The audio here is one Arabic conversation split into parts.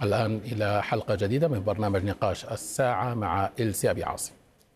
الآن إلى حلقة جديدة من برنامج نقاش الساعة مع إلسي أبي عاصم.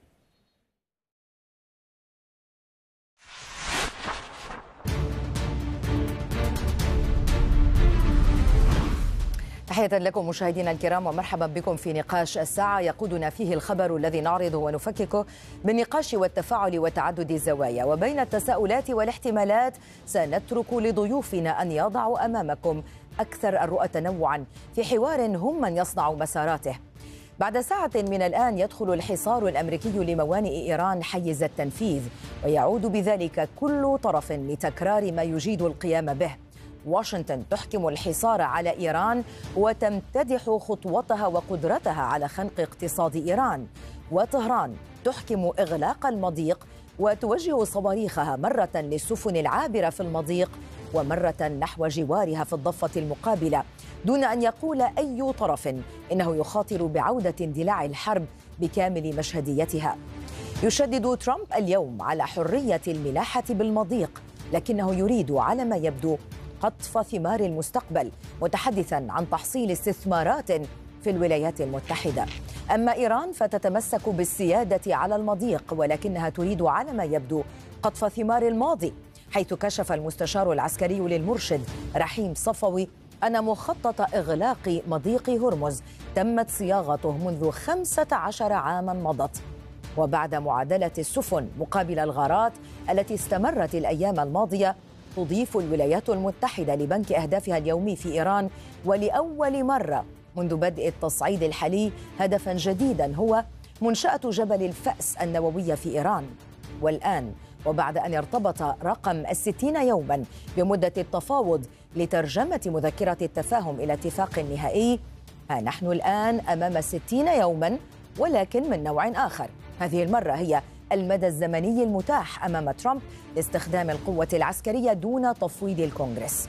تحية لكم مشاهدينا الكرام ومرحبا بكم في نقاش الساعة يقودنا فيه الخبر الذي نعرضه ونفككه بالنقاش والتفاعل وتعدد الزوايا، وبين التساؤلات والاحتمالات سنترك لضيوفنا أن يضعوا أمامكم أكثر الرؤى تنوعا في حوار هم من يصنع مساراته. بعد ساعة من الآن يدخل الحصار الأمريكي لموانئ إيران حيز التنفيذ، ويعود بذلك كل طرف لتكرار ما يجيد القيام به. واشنطن تحكم الحصار على إيران وتمتدح خطوتها وقدرتها على خنق اقتصاد إيران، وطهران تحكم إغلاق المضيق وتوجه صواريخها مرة للسفن العابرة في المضيق ومرة نحو جوارها في الضفة المقابلة، دون أن يقول أي طرف إنه يخاطر بعودة اندلاع الحرب بكامل مشهديتها. يشدد ترامب اليوم على حرية الملاحة بالمضيق، لكنه يريد على ما يبدو قطف ثمار المستقبل، متحدثا عن تحصيل استثمارات في الولايات المتحدة. أما إيران فتتمسك بالسيادة على المضيق، ولكنها تريد على ما يبدو قطف ثمار الماضي، حيث كشف المستشار العسكري للمرشد رحيم صفوي أن مخطط إغلاق مضيق هرمز تمت صياغته منذ 15 عاما مضت، وبعد معادلة السفن مقابل الغارات التي استمرت الأيام الماضية تضيف الولايات المتحدة لبنك أهدافها اليومي في إيران ولأول مرة منذ بدء التصعيد الحالي هدفا جديدا هو منشأة جبل الفأس النووية في إيران. والآن وبعد أن ارتبط رقم 60 يوما بمدة التفاوض لترجمة مذكرة التفاهم إلى اتفاق نهائي، ها نحن الآن أمام 60 يوما ولكن من نوع آخر. هذه المرة هي المدى الزمني المتاح أمام ترامب لاستخدام القوة العسكرية دون تفويض الكونغرس.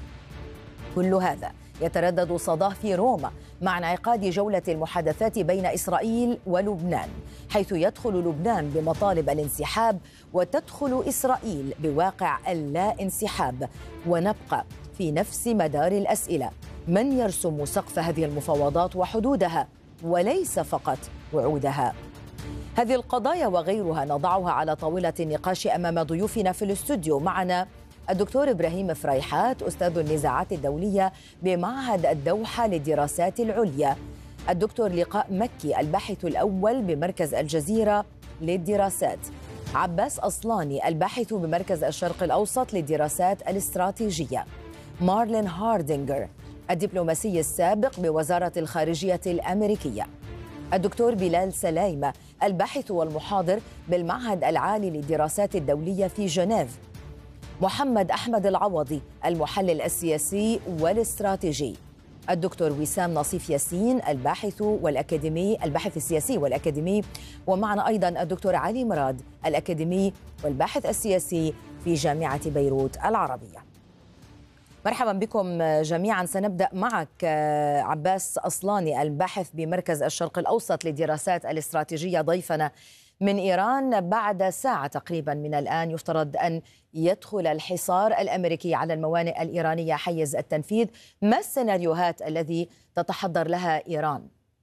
كل هذا يتردد صداه في روما مع انعقاد جولة المحادثات بين إسرائيل ولبنان، حيث يدخل لبنان بمطالب الانسحاب وتدخل إسرائيل بواقع اللا انسحاب، ونبقى في نفس مدار الأسئلة: من يرسم سقف هذه المفاوضات وحدودها وليس فقط وعودها؟ هذه القضايا وغيرها نضعها على طاولة النقاش أمام ضيوفنا في الاستوديو. معنا الدكتور إبراهيم فريحات، أستاذ النزاعات الدولية بمعهد الدوحة للدراسات العليا، الدكتور لقاء مكي الباحث الأول بمركز الجزيرة للدراسات، عباس أصلاني الباحث بمركز الشرق الأوسط للدراسات الاستراتيجية، مارلين هاردينغر الدبلوماسي السابق بوزارة الخارجية الأمريكية، الدكتور بلال سلايمة الباحث والمحاضر بالمعهد العالي للدراسات الدولية في جنيف، محمد أحمد العوضي المحلل السياسي والاستراتيجي، الدكتور وسام نصيف ياسين الباحث السياسي والأكاديمي، ومعنا أيضا الدكتور علي مراد الأكاديمي والباحث السياسي في جامعة بيروت العربية. مرحبا بكم جميعا. سنبدأ معك عباس أصلاني الباحث بمركز الشرق الأوسط للدراسات الاستراتيجية، ضيفنا من إيران. بعد ساعة تقريبا من الآن يفترض أن يدخل الحصار الأمريكي على الموانئ الإيرانية حيز التنفيذ. ما السيناريوهات الذي تتحضر لها إيران؟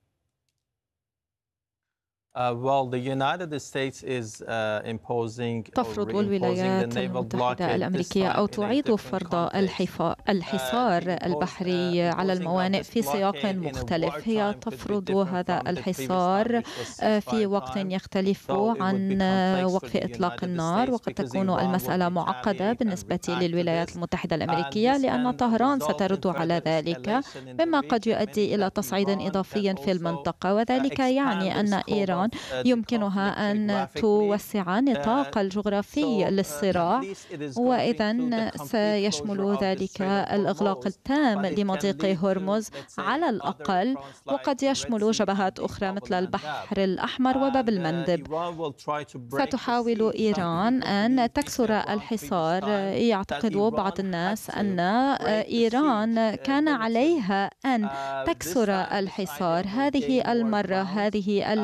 تفرض الولايات المتحدة الأمريكية أو تعيد فرض الحصار البحري على الموانئ في سياق مختلف. هي تفرض هذا الحصار في وقت يختلف عن وقف إطلاق النار، وقد تكون المسألة معقدة بالنسبة للولايات المتحدة الأمريكية لأن طهران سترد على ذلك، مما قد يؤدي إلى تصعيد إضافي في المنطقة، وذلك يعني أن إيران يمكنها أن توسع نطاق الجغرافي للصراع، وإذا سيشمل ذلك الإغلاق التام لمضيق هرمز على الأقل، وقد يشمل جبهات أخرى مثل البحر الأحمر وباب المندب. فتحاول إيران أن تكسر الحصار. يعتقد بعض الناس أن إيران كان عليها أن تكسر الحصار هذه المرة. هذه الفكرة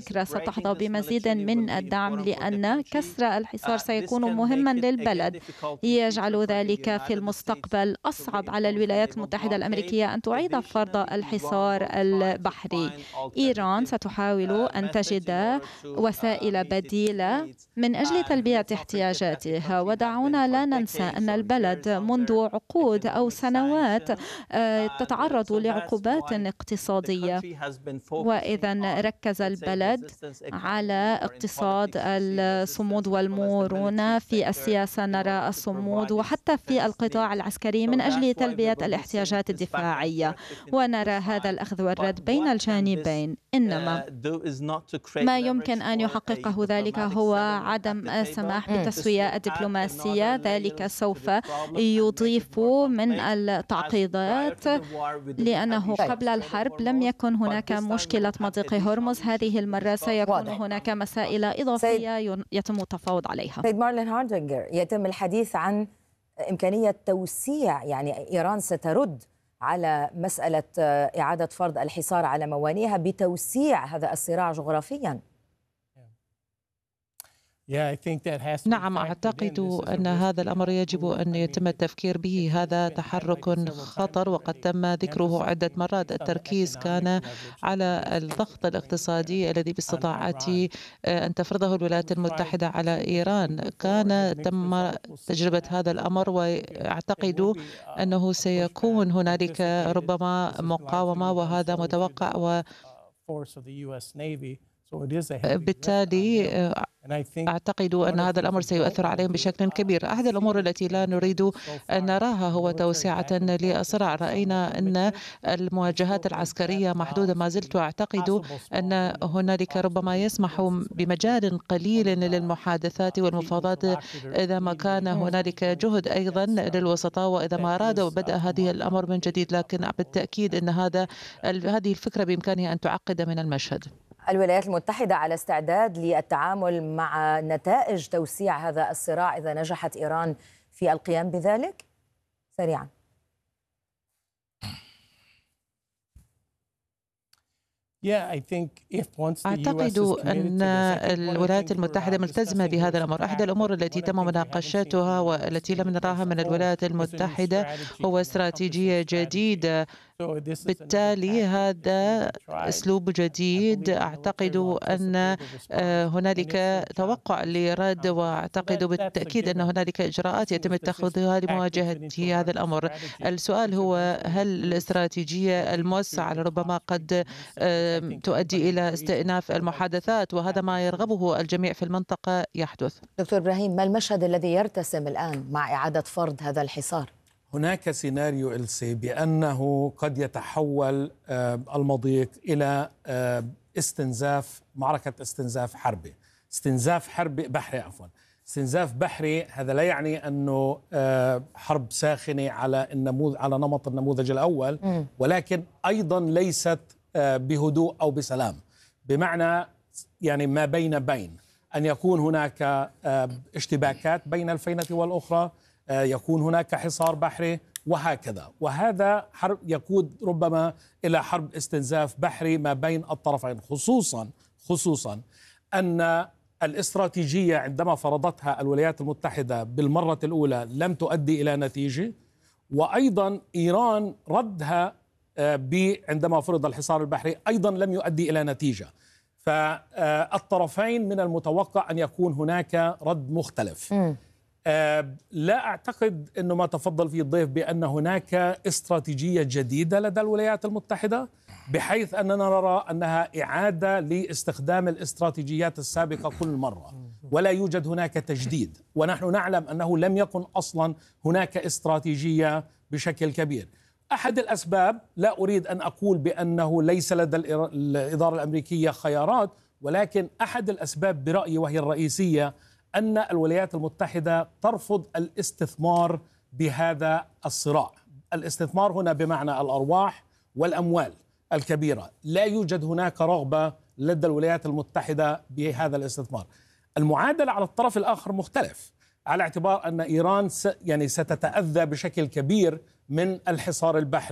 الفكرة ستحظى بمزيد من الدعم، لأن كسر الحصار سيكون مهما للبلد، يجعل ذلك في المستقبل أصعب على الولايات المتحدة الأمريكية أن تعيد فرض الحصار البحري. إيران ستحاول أن تجد وسائل بديلة من أجل تلبية احتياجاتها، ودعونا لا ننسى أن البلد منذ عقود أو سنوات تتعرض لعقوبات اقتصادية، وإذا ركز البلد على اقتصاد الصمود والمرونة في السياسة، نرى الصمود وحتى في القطاع العسكري من أجل تلبية الاحتياجات الدفاعية، ونرى هذا الأخذ والرد بين الجانبين. إنما ما يمكن أن يحققه ذلك هو عدم السماح بالتسوية الدبلوماسية. ذلك سوف يضيف من التعقيدات، لأنه قبل الحرب لم يكن هناك مشكلة مضيق هرمز. هذه المرة سيكون هناك مسائل إضافية يتم التفاوض عليها. سيد مارلين هاردينجر، يتم الحديث عن إمكانية توسيع، يعني إيران سترد على مسألة إعادة فرض الحصار على موانئها بتوسيع هذا الصراع جغرافيا. نعم، أعتقد أن هذا الأمر يجب أن يتم التفكير به. هذا تحرك خطر وقد تم ذكره عدة مرات. التركيز كان على الضغط الاقتصادي الذي باستطاعته أن تفرضه الولايات المتحدة على إيران. تم تجربة هذا الأمر، وأعتقد أنه سيكون هنالك ربما مقاومة، وهذا متوقع، بالتالي أعتقد أن هذا الأمر سيؤثر عليهم بشكل كبير. أحد الأمور التي لا نريد أن نراها هو توسعة للصراع. رأينا أن المواجهات العسكرية محدودة ما زلت، وأعتقد أن هنالك ربما يسمح بمجال قليل للمحادثات والمفاوضات إذا ما كان هنالك جهد أيضا للوسطاء، وإذا ما أرادوا بدء هذه الأمر من جديد. لكن بالتأكيد أن هذه الفكرة بإمكانها أن تعقد من المشهد. الولايات المتحدة على استعداد للتعامل مع نتائج توسيع هذا الصراع إذا نجحت إيران في القيام بذلك؟ سريعا. أعتقد أن الولايات المتحدة ملتزمة بهذا الأمر. أحد الأمور التي تم مناقشتها والتي لم نراها من الولايات المتحدة هو استراتيجية جديدة. بالتالي هذا أسلوب جديد. أعتقد أن هنالك توقع لرد، وأعتقد بالتأكيد أن هنالك إجراءات يتم اتخاذها لمواجهة هذا الأمر. السؤال هو هل الاستراتيجية الموسعة ربما قد تؤدي إلى استئناف المحادثات، وهذا ما يرغبه الجميع في المنطقة يحدث. دكتور إبراهيم، ما المشهد الذي يرتسم الآن مع إعادة فرض هذا الحصار؟ هناك سيناريو إلسي بأنه قد يتحول المضيق إلى معركة استنزاف حربي. استنزاف بحري. هذا لا يعني أنه حرب ساخنة على نمط النموذج الأول، ولكن أيضا ليست بهدوء أو بسلام، بمعنى يعني ما بين أن يكون هناك اشتباكات بين الفينة والأخرى، يكون هناك حصار بحري وهكذا، وهذا حرب يقود ربما إلى حرب استنزاف بحري ما بين الطرفين، خصوصا أن الاستراتيجية عندما فرضتها الولايات المتحدة بالمرة الأولى لم تؤدي إلى نتيجة، وأيضا إيران ردها عندما فرض الحصار البحري أيضا لم يؤدي إلى نتيجة. فالطرفين من المتوقع أن يكون هناك رد مختلف. لا أعتقد أنه ما تفضل فيه الضيف بأن هناك استراتيجية جديدة لدى الولايات المتحدة، بحيث أننا نرى أنها إعادة لاستخدام الاستراتيجيات السابقة كل مرة، ولا يوجد هناك تجديد. ونحن نعلم أنه لم يكن أصلا هناك استراتيجية بشكل كبير. أحد الأسباب، لا أريد أن أقول بأنه ليس لدى الإدارة الأمريكية خيارات، ولكن أحد الأسباب برأيي وهي الرئيسية أن الولايات المتحدة ترفض الاستثمار بهذا الصراع. الاستثمار هنا بمعنى الأرواح والأموال الكبيرة. لا يوجد هناك رغبة لدى الولايات المتحدة بهذا الاستثمار. المعادلة على الطرف الآخر مختلف، على اعتبار أن إيران ستتأذى بشكل كبير من الحصار البحري،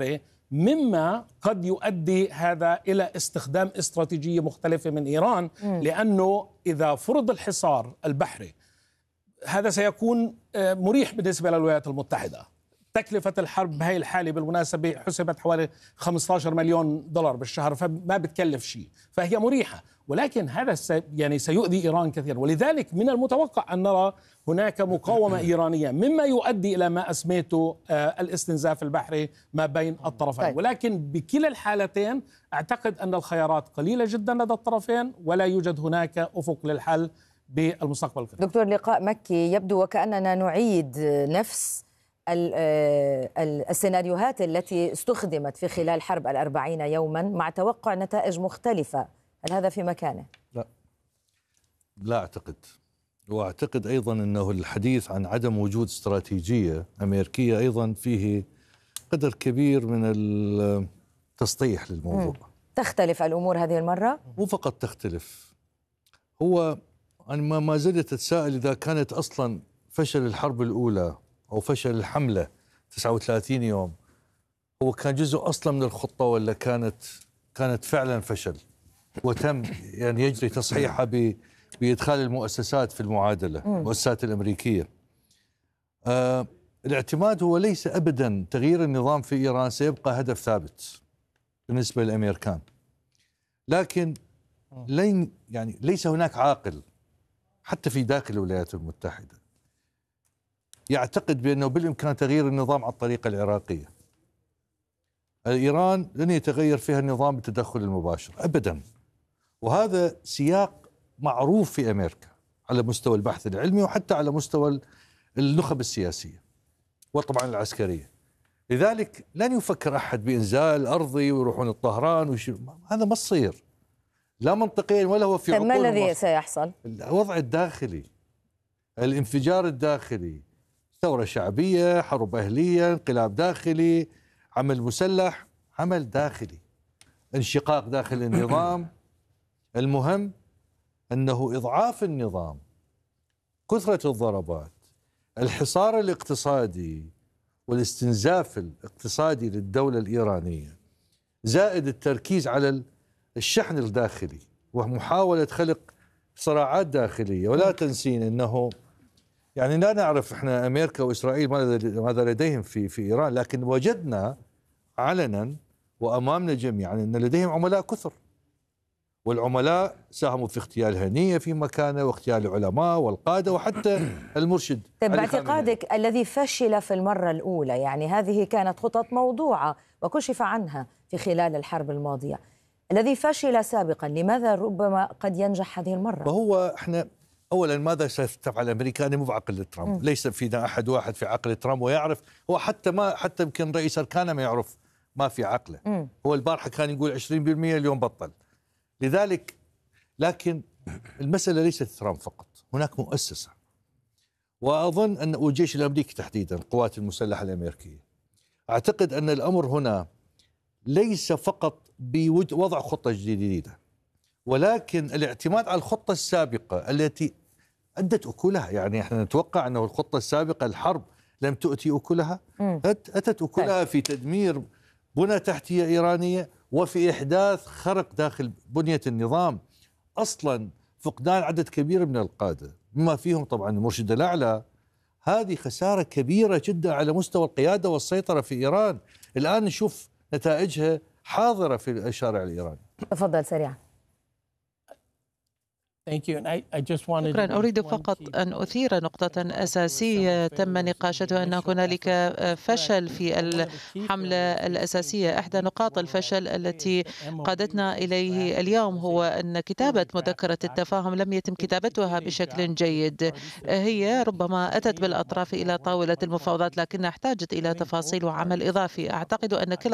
مما قد يؤدي هذا إلى استخدام استراتيجية مختلفة من إيران، لأنه إذا فرض الحصار البحري هذا سيكون مريح بالنسبة للولايات المتحدة. تكلفة الحرب بهي الحالة بالمناسبة حسبت حوالي 15 مليون دولار بالشهر، فما بتكلف شيء، فهي مريحة، ولكن هذا سيؤذي إيران كثيرا. ولذلك من المتوقع أن نرى هناك مقاومة إيرانية مما يؤدي إلى ما أسميته الاستنزاف البحري ما بين الطرفين. ولكن بكلا الحالتين أعتقد أن الخيارات قليلة جدا لدى الطرفين، ولا يوجد هناك أفق للحل بالمستقبل القريب. دكتور لقاء مكي، يبدو وكأننا نعيد نفس السيناريوهات التي استخدمت في خلال حرب 40 يوما مع توقع نتائج مختلفة. هل هذا في مكانه؟ لا أعتقد. وأعتقد أيضا أنه الحديث عن عدم وجود استراتيجية أمريكية أيضا فيه قدر كبير من التسطيح للموضوع. تختلف الأمور هذه المرة؟ مو فقط تختلف، هو أنا ما زلت أتساءل إذا كانت أصلا فشل الحرب الأولى أو فشل الحملة 39 يوم هو كان جزء أصلا من الخطة، ولا كانت فعلا فشل وتم يعني يجري تصحيحها بإدخال المؤسسات في المعادلة، المؤسسات الأمريكية. الاعتماد هو ليس أبدا تغيير النظام في إيران، سيبقى هدف ثابت بالنسبة للأمريكان، لكن ليس هناك عاقل حتى في داخل الولايات المتحدة يعتقد بأنه بالإمكان تغيير النظام على الطريقة العراقية. إيران لن يتغير فيها النظام بالتدخل المباشر أبدا، وهذا سياق معروف في أمريكا على مستوى البحث العلمي وحتى على مستوى النخب السياسية وطبعا العسكرية. لذلك لن يفكر أحد بإنزال أرضي ويروحون الطهران هذا ما يصير لا منطقيا ولا هو في عقول. ما الذي سيحصل؟ الوضع الداخلي، الانفجار الداخلي، ثورة شعبية، حرب أهلية، انقلاب داخلي، عمل مسلح، عمل داخلي، انشقاق داخل النظام. المهم أنه إضعاف النظام، كثرة الضربات، الحصار الاقتصادي والاستنزاف الاقتصادي للدولة الإيرانية، زائد التركيز على الشحن الداخلي ومحاولة خلق صراعات داخلية. ولا تنسين أنه يعني لا نعرف احنا أمريكا وإسرائيل ماذا لديهم في إيران، لكن وجدنا علنا وأمامنا جميعا أن لديهم عملاء كثر، والعملاء ساهموا في اغتيال هنية في مكانه واغتيال العلماء والقادة وحتى المرشد. طيب باعتقادك الذي فشل في المرة الأولى، يعني هذه كانت خطط موضوعة وكشف عنها في خلال الحرب الماضية، الذي فشل سابقا لماذا ربما قد ينجح هذه المرة؟ وهو احنا اولا ماذا ستفعل امريكا؟ انا مو بعقل ترامب، ليس فينا احد واحد في عقل ترامب ويعرف، هو حتى يمكن رئيس اركانه ما يعرف ما في عقله. هو البارحه كان يقول 20%، اليوم بطل. لذلك لكن المساله ليست ترامب فقط، هناك مؤسسه، واظن ان الجيش الامريكي تحديدا القوات المسلحه الامريكيه، اعتقد ان الامر هنا ليس فقط بوضع خطه جديده، ولكن الاعتماد على الخطه السابقه التي أدت أكلها. يعني احنا نتوقع أنه الخطة السابقة الحرب لم تؤتي أكلها، أتت أكلها في تدمير بنى تحتية إيرانية وفي إحداث خرق داخل بنية النظام، أصلا فقدان عدد كبير من القادة بما فيهم طبعا المرشد الأعلى. هذه خسارة كبيرة جدا على مستوى القيادة والسيطرة في إيران، الآن نشوف نتائجها حاضرة في الشارع الإيراني. تفضل سريعا. شكرا. أريد فقط أن أثير نقطة أساسية تم نقاشتها، أن هنالك فشل في الحملة الأساسية. إحدى نقاط الفشل التي قادتنا إليه اليوم هو أن كتابة مذكرة التفاهم لم يتم كتابتها بشكل جيد. هي ربما أتت بالأطراف إلى طاولة المفاوضات لكنها احتاجت إلى تفاصيل وعمل إضافي. أعتقد أن كلا